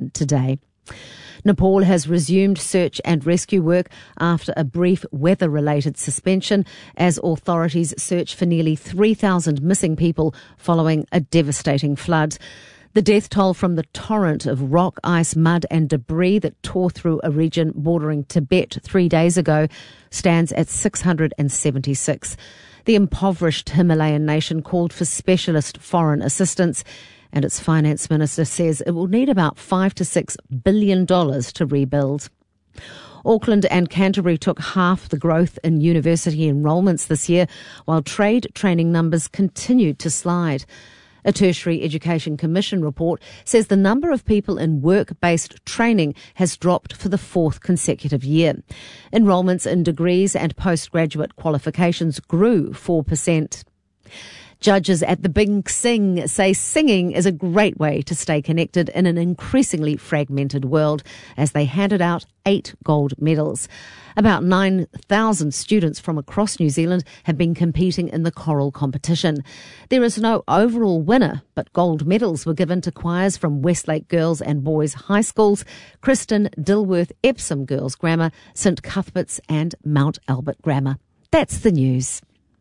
today. Nepal has resumed search and rescue work after a brief weather-related suspension as authorities search for nearly 3,000 missing people following a devastating flood. The death toll from the torrent of rock, ice, mud and debris that tore through a region bordering Tibet 3 days ago stands at 676. The impoverished Himalayan nation called for specialist foreign assistance, and its finance minister says it will need about $5 to $6 billion to rebuild. Auckland and Canterbury took half the growth in university enrolments this year, while trade training numbers continued to slide. A Tertiary Education Commission report says the number of people in work-based training has dropped for the fourth consecutive year. Enrolments in degrees and postgraduate qualifications grew 4%. Judges at the Big Sing say singing is a great way to stay connected in an increasingly fragmented world as they handed out 8 gold medals. About 9,000 students from across New Zealand have been competing in the choral competition. There is no overall winner, but gold medals were given to choirs from Westlake Girls and Boys High Schools, Kristen Dilworth Epsom Girls Grammar, St Cuthbert's and Mount Albert Grammar. That's the news.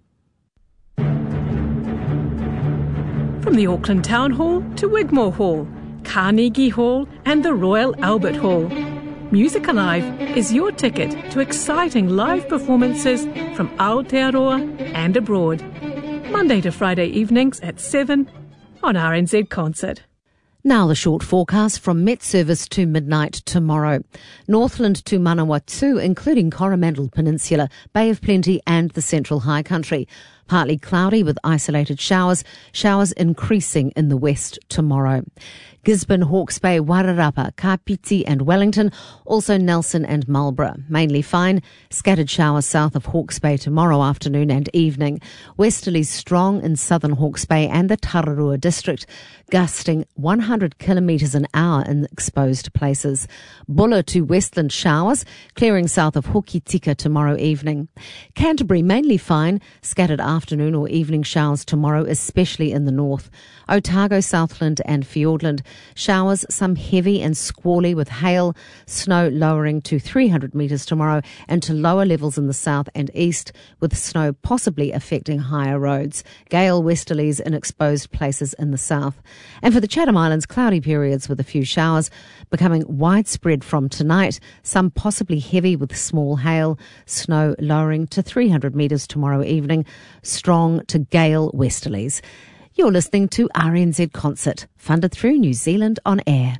From the Auckland Town Hall to Wigmore Hall, Carnegie Hall and the Royal Albert Hall, Music Alive is your ticket to exciting live performances from Aotearoa and abroad. Monday to Friday evenings at 7 on RNZ Concert. Now the short forecast from Met Service to midnight tomorrow. Northland to Manawatu, including Coromandel Peninsula, Bay of Plenty and the Central High Country. Partly cloudy with isolated showers increasing in the west tomorrow. Gisborne, Hawke's Bay, Wairarapa, Kapiti and Wellington, also Nelson and Marlborough. Mainly fine, scattered showers south of Hawke's Bay tomorrow afternoon and evening. Westerlies strong in southern Hawke's Bay and the Tararua district, gusting 100 kilometres an hour in exposed places. Buller to westland showers, clearing south of Hokitika tomorrow evening. Canterbury mainly fine, scattered afternoon or evening showers tomorrow, especially in the north. Otago, Southland and Fiordland, showers, some heavy and squally with hail, snow lowering to 300 metres tomorrow and to lower levels in the south and east, with snow possibly affecting higher roads. Gale westerlies in exposed places in the south. And for the Chatham Islands, cloudy periods with a few showers, becoming widespread from tonight, some possibly heavy with small hail, snow lowering to 300 metres tomorrow evening, strong to gale westerlies. You're listening to RNZ Concert, funded through New Zealand On Air.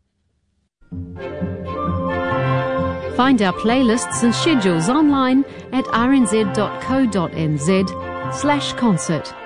Find our playlists and schedules online at rnz.co.nz/concert.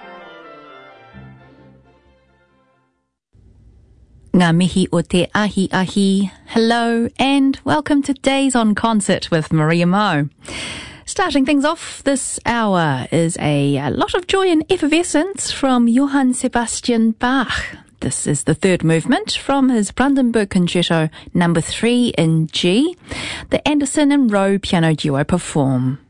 Ngā mihi o te ahi ahi. Hello and welcome to Days on Concert with Maria Moe. Starting things off this hour is a lot of joy and effervescence from Johann Sebastian Bach. This is the third movement from his Brandenburg Concerto No. 3 in G. The Anderson and Rowe piano duo perform.